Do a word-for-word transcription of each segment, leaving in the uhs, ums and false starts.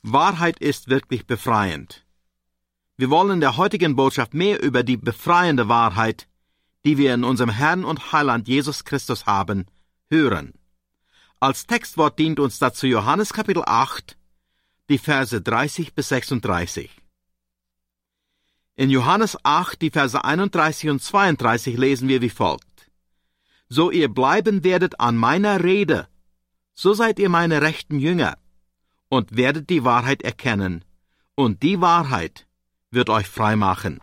Wahrheit ist wirklich befreiend. Wir wollen in der heutigen Botschaft mehr über die befreiende Wahrheit, die wir in unserem Herrn und Heiland Jesus Christus haben, hören. Als Textwort dient uns dazu Johannes Kapitel acht, die Verse dreißig bis sechsunddreißig. In Johannes acht, die Verse einunddreißig und zweiunddreißig lesen wir wie folgt: So ihr bleiben werdet an meiner Rede, so seid ihr meine rechten Jünger, und werdet die Wahrheit erkennen, und die Wahrheit wird euch frei machen.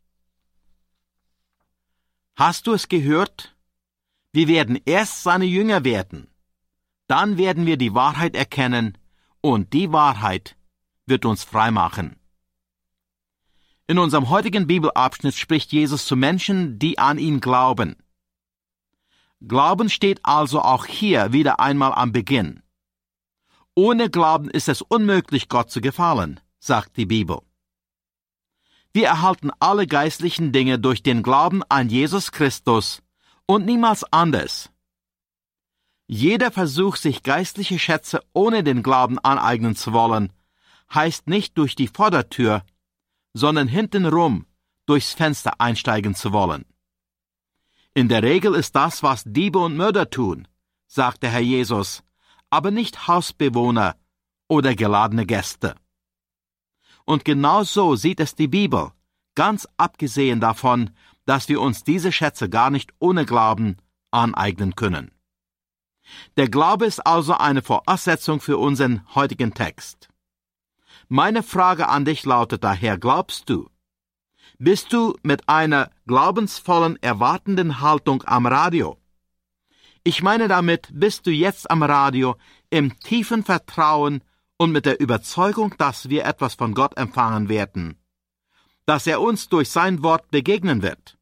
Hast du es gehört? Wir werden erst seine Jünger werden. Dann werden wir die Wahrheit erkennen, und die Wahrheit wird uns frei machen. In unserem heutigen Bibelabschnitt spricht Jesus zu Menschen, die an ihn glauben. Glauben steht also auch hier wieder einmal am Beginn. Ohne Glauben ist es unmöglich, Gott zu gefallen, sagt die Bibel. Wir erhalten alle geistlichen Dinge durch den Glauben an Jesus Christus und niemals anders. Jeder Versuch, sich geistliche Schätze ohne den Glauben aneignen zu wollen, heißt nicht durch die Vordertür, sondern hintenrum durchs Fenster einsteigen zu wollen. In der Regel ist das, was Diebe und Mörder tun, sagte Herr Jesus, aber nicht Hausbewohner oder geladene Gäste. Und genau so sieht es die Bibel, ganz abgesehen davon, dass wir uns diese Schätze gar nicht ohne Glauben aneignen können. Der Glaube ist also eine Voraussetzung für unseren heutigen Text. Meine Frage an dich lautet daher: Glaubst du? Bist du mit einer glaubensvollen, erwartenden Haltung am Radio? Ich meine damit, bist du jetzt am Radio im tiefen Vertrauen und mit der Überzeugung, dass wir etwas von Gott empfangen werden, dass er uns durch sein Wort begegnen wird.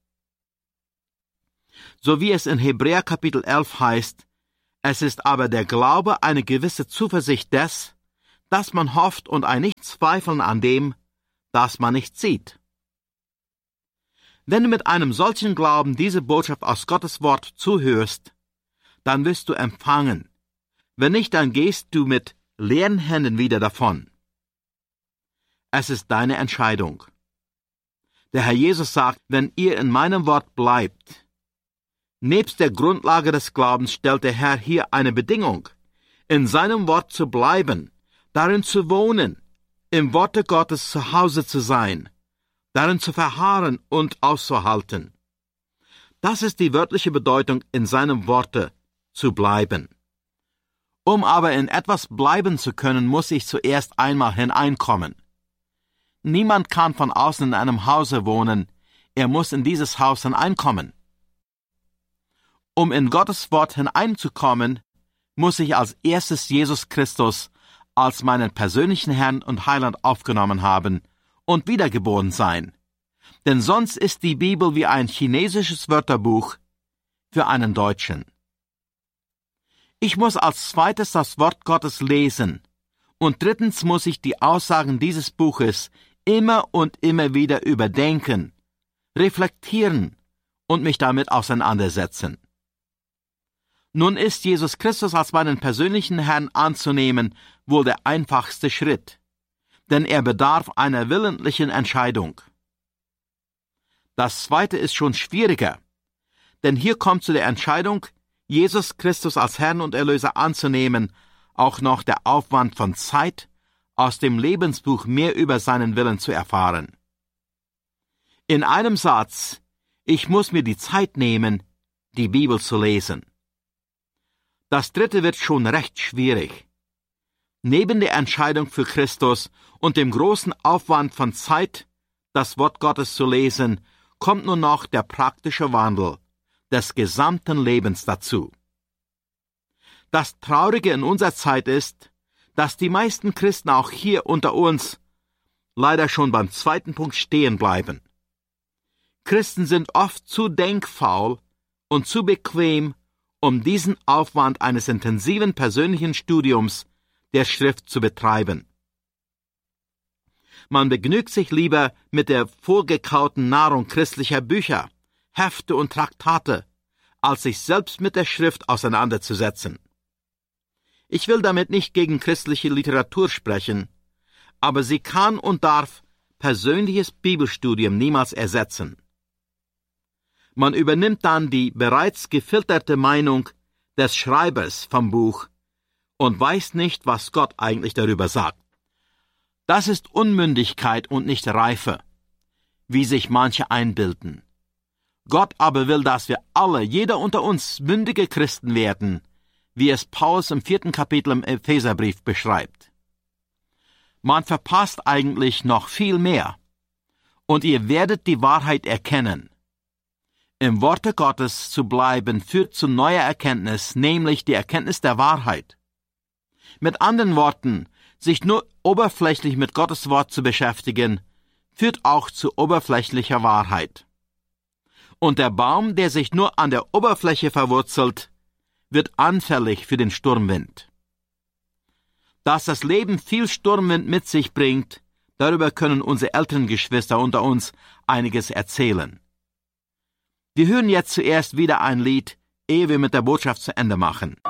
So wie es in Hebräer Kapitel elf heißt: Es ist aber der Glaube eine gewisse Zuversicht des, dass man hofft, und ein Nichtzweifeln an dem, das man nicht sieht. Wenn du mit einem solchen Glauben diese Botschaft aus Gottes Wort zuhörst, dann wirst du empfangen. Wenn nicht, dann gehst du mit leeren Händen wieder davon. Es ist deine Entscheidung. Der Herr Jesus sagt, wenn ihr in meinem Wort bleibt. Nebst der Grundlage des Glaubens stellt der Herr hier eine Bedingung, in seinem Wort zu bleiben, darin zu wohnen, im Worte Gottes zu Hause zu sein, darin zu verharren und auszuhalten. Das ist die wörtliche Bedeutung, in seinem Worte zu bleiben. Um aber in etwas bleiben zu können, muss ich zuerst einmal hineinkommen. Niemand kann von außen in einem Hause wohnen, er muss in dieses Haus hineinkommen. Um in Gottes Wort hineinzukommen, muss ich als erstes Jesus Christus als meinen persönlichen Herrn und Heiland aufgenommen haben und wiedergeboren sein. Denn sonst ist die Bibel wie ein chinesisches Wörterbuch für einen Deutschen. Ich muss als zweites das Wort Gottes lesen, und drittens muss ich die Aussagen dieses Buches immer und immer wieder überdenken, reflektieren und mich damit auseinandersetzen. Nun ist Jesus Christus als meinen persönlichen Herrn anzunehmen wohl der einfachste Schritt, denn er bedarf einer willentlichen Entscheidung. Das zweite ist schon schwieriger, denn hier kommt zu der Entscheidung, Jesus Christus als Herrn und Erlöser anzunehmen, auch noch der Aufwand von Zeit, aus dem Lebensbuch mehr über seinen Willen zu erfahren. In einem Satz: Ich muss mir die Zeit nehmen, die Bibel zu lesen. Das dritte wird schon recht schwierig. Neben der Entscheidung für Christus und dem großen Aufwand von Zeit, das Wort Gottes zu lesen, kommt nun noch der praktische Wandel des gesamten Lebens dazu. Das Traurige in unserer Zeit ist, dass die meisten Christen auch hier unter uns leider schon beim zweiten Punkt stehen bleiben. Christen sind oft zu denkfaul und zu bequem, um diesen Aufwand eines intensiven persönlichen Studiums der Schrift zu betreiben. Man begnügt sich lieber mit der vorgekauten Nahrung christlicher Bücher, Hefte und Traktate, als sich selbst mit der Schrift auseinanderzusetzen. Ich will damit nicht gegen christliche Literatur sprechen, aber sie kann und darf persönliches Bibelstudium niemals ersetzen. Man übernimmt dann die bereits gefilterte Meinung des Schreibers vom Buch und weiß nicht, was Gott eigentlich darüber sagt. Das ist Unmündigkeit und nicht Reife, wie sich manche einbilden. Gott aber will, dass wir alle, jeder unter uns, mündige Christen werden, wie es Paulus im vierten Kapitel im Epheserbrief beschreibt. Man verpasst eigentlich noch viel mehr, und ihr werdet die Wahrheit erkennen. Im Worte Gottes zu bleiben führt zu neuer Erkenntnis, nämlich die Erkenntnis der Wahrheit. Mit anderen Worten, sich nur oberflächlich mit Gottes Wort zu beschäftigen, führt auch zu oberflächlicher Wahrheit. Und der Baum, der sich nur an der Oberfläche verwurzelt, wird anfällig für den Sturmwind. Dass das Leben viel Sturmwind mit sich bringt, darüber können unsere älteren Geschwister unter uns einiges erzählen. Wir hören jetzt zuerst wieder ein Lied, ehe wir mit der Botschaft zu Ende machen.